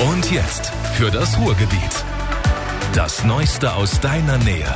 Und jetzt für das Ruhrgebiet. Das Neueste aus deiner Nähe.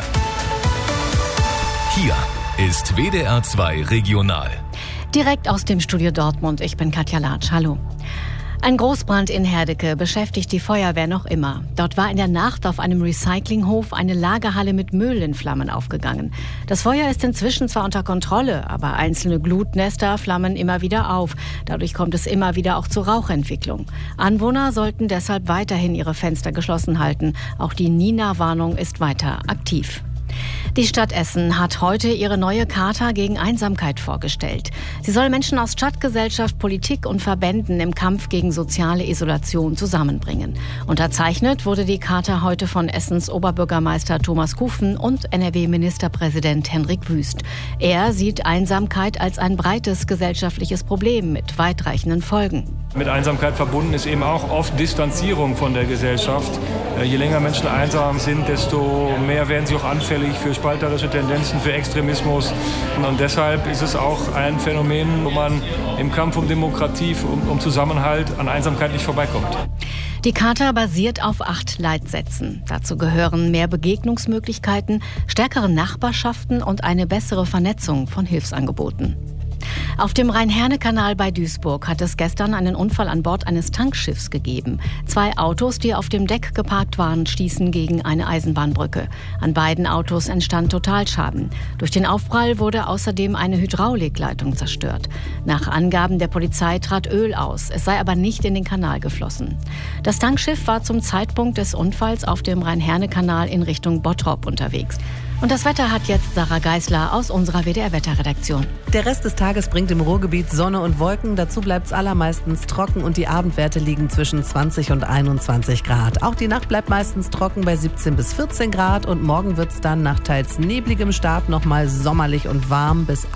Hier ist WDR 2 Regional. Direkt aus dem Studio Dortmund. Ich bin Katja Latsch. Hallo. Ein Großbrand in Herdecke beschäftigt die Feuerwehr noch immer. Dort war in der Nacht auf einem Recyclinghof eine Lagerhalle mit Müll in Flammen aufgegangen. Das Feuer ist inzwischen zwar unter Kontrolle, aber einzelne Glutnester flammen immer wieder auf. Dadurch kommt es immer wieder auch zu Rauchentwicklung. Anwohner sollten deshalb weiterhin ihre Fenster geschlossen halten. Auch die Nina-Warnung ist weiter aktiv. Die Stadt Essen hat heute ihre neue Charta gegen Einsamkeit vorgestellt. Sie soll Menschen aus Stadtgesellschaft, Politik und Verbänden im Kampf gegen soziale Isolation zusammenbringen. Unterzeichnet wurde die Charta heute von Essens Oberbürgermeister Thomas Kufen und NRW-Ministerpräsident Henrik Wüst. Er sieht Einsamkeit als ein breites gesellschaftliches Problem mit weitreichenden Folgen. Mit Einsamkeit verbunden ist eben auch oft Distanzierung von der Gesellschaft. Je länger Menschen einsam sind, desto mehr werden sie auch anfällig für spalterische Tendenzen, für Extremismus. Und deshalb ist es auch ein Phänomen, wo man im Kampf um Demokratie, um Zusammenhalt an Einsamkeit nicht vorbeikommt. Die Charta basiert auf 8 Leitsätzen. Dazu gehören mehr Begegnungsmöglichkeiten, stärkere Nachbarschaften und eine bessere Vernetzung von Hilfsangeboten. Auf dem Rhein-Herne-Kanal bei Duisburg hat es gestern einen Unfall an Bord eines Tankschiffs gegeben. 2 Autos, die auf dem Deck geparkt waren, stießen gegen eine Eisenbahnbrücke. An beiden Autos entstand Totalschaden. Durch den Aufprall wurde außerdem eine Hydraulikleitung zerstört. Nach Angaben der Polizei trat Öl aus. Es sei aber nicht in den Kanal geflossen. Das Tankschiff war zum Zeitpunkt des Unfalls auf dem Rhein-Herne-Kanal in Richtung Bottrop unterwegs. Und das Wetter hat jetzt Sarah Geisler aus unserer WDR-Wetterredaktion. Der Rest des Tages bringt im Ruhrgebiet Sonne und Wolken. Dazu bleibt es allermeistens trocken und die Abendwerte liegen zwischen 20 und 21 Grad. Auch die Nacht bleibt meistens trocken bei 17 bis 14 Grad. Und morgen wird es dann nach teils nebligem Start nochmal sommerlich und warm bis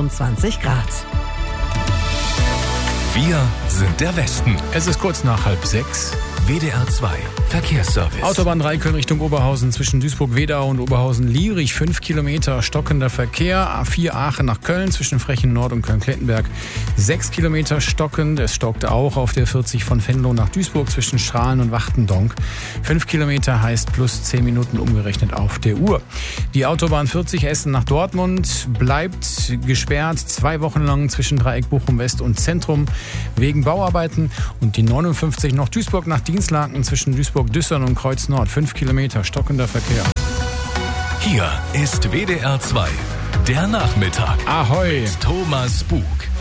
28 Grad. Wir sind der Westen. Es ist kurz nach 5:30. WDR 2 Verkehrsservice. Autobahn 3 Köln Richtung Oberhausen zwischen Duisburg-Wedau und Oberhausen-Lierig. 5 Kilometer stockender Verkehr. A4 Aachen nach Köln zwischen Frechen-Nord und Köln-Klettenberg. 6 Kilometer stockend. Es stockt auch auf der 40 von Venlo nach Duisburg zwischen Strahlen und Wachtendonk. 5 Kilometer heißt plus 10 Minuten umgerechnet auf der Uhr. Die Autobahn 40 Essen nach Dortmund bleibt gesperrt 2 Wochen lang zwischen Dreieck Bochum West und Zentrum wegen Bauarbeiten. Und die 59 noch Duisburg nach Dienstlaken zwischen Duisburg-Düssern und Kreuz Nord. 5 Kilometer stockender Verkehr. Hier ist WDR 2, der Nachmittag. Ahoi! Thomas Bug.